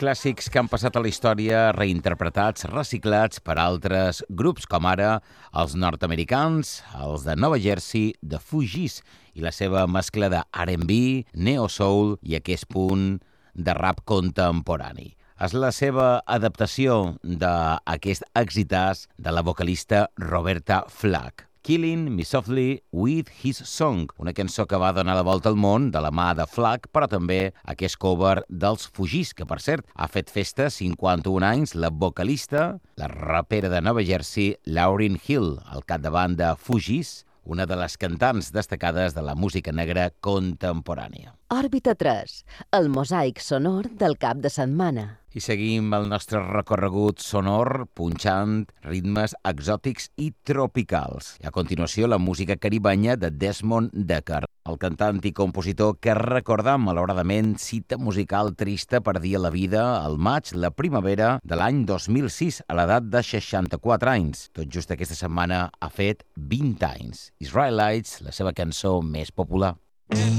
clàssics que han passat a la història reinterpretats, reciclats per altres grups, com ara els nord-americans, els de Nova Jersey, The Fugees, i la seva mescla de R&B, neo-soul i aquest punt de rap contemporani. És la seva adaptació d'aquest exitàs de la vocalista Roberta Flack. Killing Me Softly with His Song, una cançó que va donar la volta al món de la mà de Flack, però també aquest cover dels Fugees, que per cert ha fet festa 51 anys la vocalista, la rapera de Nova Jersey, Lauryn Hill, al capdavant de Fugees, una de les cantants destacades de la música negra contemporània. Òrbita 3, el mosaic sonor del cap de setmana. I seguim el nostre recorregut sonor punxant ritmes exòtics i tropicals. I a continuació la música caribenya de Desmond Dekker, el cantant i compositor que recordam malauradament cita musical trista per dir la vida al maig, la primavera de l'any 2006 a l'edat de 64 anys. Tot just aquesta setmana ha fet 20 anys. Israelites, la seva cançó més popular.